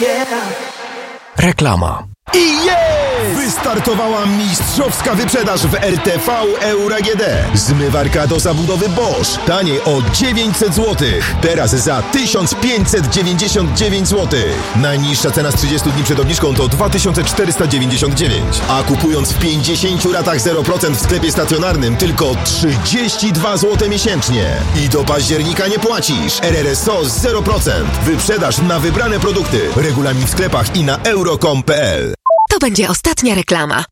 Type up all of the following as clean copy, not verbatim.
Reklama. I jest! Wystartowała mistrzowska wyprzedaż w RTV Euro AGD. Zmywarka do zabudowy Bosch. Taniej o 900 zł. Teraz za 1599 zł. Najniższa cena z 30 dni przed obniżką to 2499. A kupując w 50 ratach 0% w sklepie stacjonarnym tylko 32 zł miesięcznie. I do października nie płacisz. RRSO 0%. Wyprzedaż na wybrane produkty. Regulamin w sklepach i na euro.com.pl. To będzie ostatnia reklama.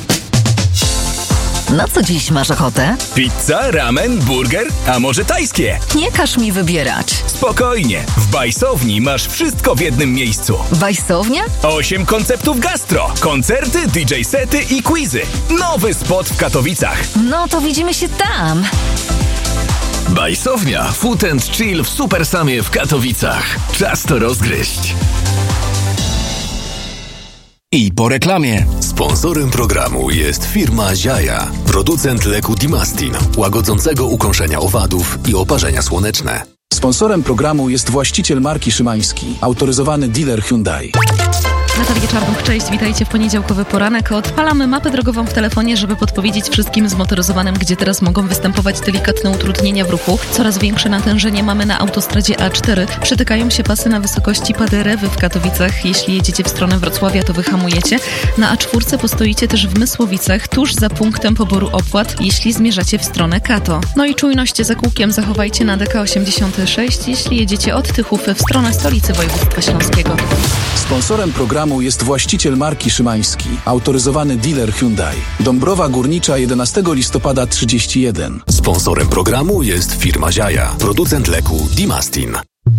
Na co dziś masz ochotę? Pizza, ramen, burger, a może tajskie? Nie każ mi wybierać. Spokojnie, w Bajsowni masz wszystko w jednym miejscu. Bajsownia? 8 konceptów gastro, koncerty, DJ sety i quizy. Nowy spot w Katowicach. No to widzimy się tam. Bajsownia Food and Chill w Super Samie w Katowicach. Czas to rozgryźć. I po reklamie. Sponsorem programu jest firma Ziaja, producent leku Dimastin, łagodzącego ukąszenia owadów i oparzenia słoneczne. Sponsorem programu jest właściciel marki Szymański, autoryzowany dealer Hyundai. Natalia Czarnuch, cześć, witajcie w poniedziałkowy poranek. Odpalamy mapę drogową w telefonie, żeby podpowiedzieć wszystkim zmotoryzowanym, gdzie teraz mogą występować delikatne utrudnienia w ruchu. Coraz większe natężenie mamy na autostradzie A4. Przytykają się pasy na wysokości Paderewy w Katowicach. Jeśli jedziecie w stronę Wrocławia, to wyhamujecie. Na A4 postoicie też w Mysłowicach, tuż za punktem poboru opłat, jeśli zmierzacie w stronę Kato. No i czujność za kółkiem zachowajcie na DK86, jeśli jedziecie od Tychówy w stronę stolicy województwa śląskiego. Sponsorem programu jest właściciel marki Szymański, autoryzowany dealer Hyundai. Dąbrowa Górnicza, 11 listopada 31. Sponsorem programu jest firma Ziaja, producent leku Dimastin.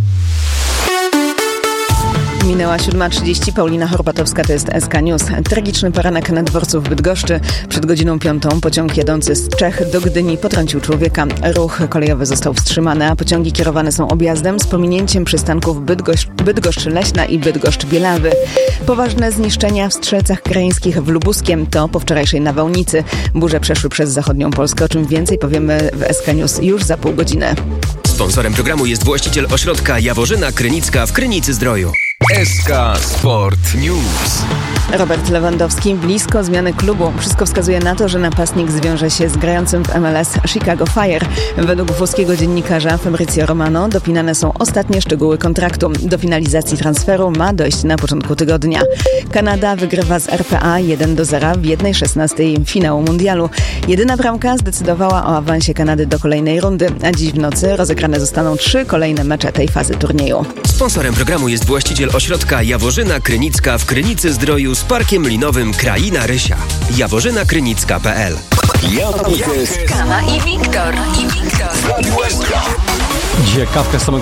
Minęła 7:30, Paulina Horbatowska, to jest SK News. Tragiczny poranek na dworcu w Bydgoszczy. Przed godziną 5 pociąg jadący z Czech do Gdyni potrącił człowieka. Ruch kolejowy został wstrzymany, a pociągi kierowane są objazdem z pominięciem przystanków Bydgoszcz Leśna i Bydgoszcz Bielawy. Poważne zniszczenia w Strzelcach Krajeńskich w Lubuskiem to po wczorajszej nawałnicy. Burze przeszły przez zachodnią Polskę, o czym więcej powiemy w SK News już za pół godziny. Sponsorem programu jest właściciel ośrodka Jaworzyna Krynicka w Krynicy-Zdroju. SK Sport News. Robert Lewandowski blisko zmiany klubu. Wszystko wskazuje na to, że napastnik zwiąże się z grającym w MLS Chicago Fire. Według włoskiego dziennikarza Fabrizio Romano dopinane są ostatnie szczegóły kontraktu. Do finalizacji transferu ma dojść na początku tygodnia. Kanada wygrywa z RPA 1-0 w 1/16 finału mundialu. Jedyna bramka zdecydowała o awansie Kanady do kolejnej rundy, a dziś w nocy rozegrane zostaną 3 kolejne mecze tej fazy turnieju. Sponsorem programu jest właściciel ośrodka Jaworzyna Krynicka w Krynicy-Zdroju z parkiem linowym Kraina Rysia. jaworzynakrynicka.pl. Janek, Kama i Wiktor. Radio SK. Dzisiaj kawkę z samego